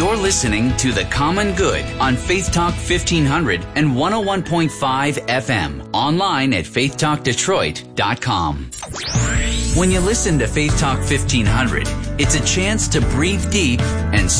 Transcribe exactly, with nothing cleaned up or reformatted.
You're listening to The Common Good on Faith Talk fifteen hundred and one oh one point five F M. Online at faith talk detroit dot com. When you listen to Faith Talk fifteen hundred, it's a chance to breathe deep and